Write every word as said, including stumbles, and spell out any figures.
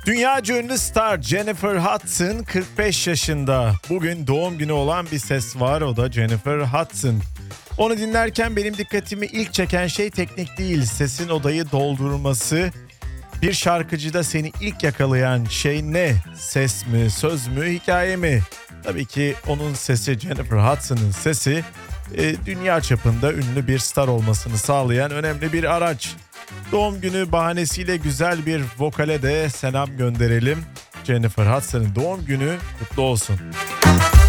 Dünyaca ünlü star Jennifer Hudson kırk beş yaşında. Bugün doğum günü olan bir ses var, o da Jennifer Hudson. Onu dinlerken benim dikkatimi ilk çeken şey teknik değil, sesin odayı doldurması. Bir şarkıcıda seni ilk yakalayan şey ne? Ses mi, söz mü, hikaye mi? Tabii ki onun sesi, Jennifer Hudson'ın sesi e, dünya çapında ünlü bir star olmasını sağlayan önemli bir araç. Doğum günü bahanesiyle güzel bir vokale de selam gönderelim. Jennifer Hudson'ın doğum günü kutlu olsun.